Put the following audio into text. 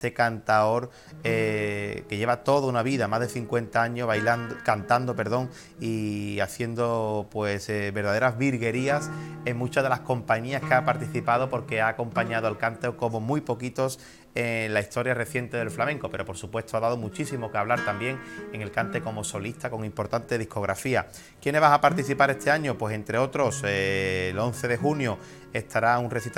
este cantaor que lleva toda una vida, más de 50 años bailando, cantando, perdón, y haciendo pues verdaderas virguerías en muchas de las compañías que ha participado, porque ha acompañado al cante como muy poquitos en la historia reciente del flamenco, pero por supuesto ha dado muchísimo que hablar también en el cante como solista, con importante discografía. ¿Quiénes van a participar este año? Pues entre otros, el 11 de junio estará un recital